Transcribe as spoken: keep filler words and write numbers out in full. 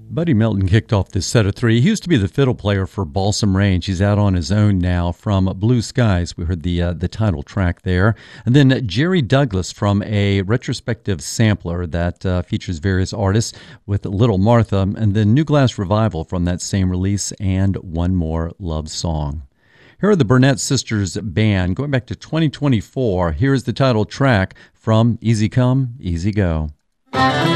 Buddy Melton kicked off this set of three. He used to be the fiddle player for Balsam Range. He's out on his own now from Blue Skies. We heard the uh, the title track there. And then Jerry Douglas from a retrospective sampler that uh, features various artists with Little Martha. And then New Glass Revival from that same release and One More Love Song. Here are the Burnett Sisters Band going back to twenty twenty-four. Here's the title track from Easy Come, Easy Go.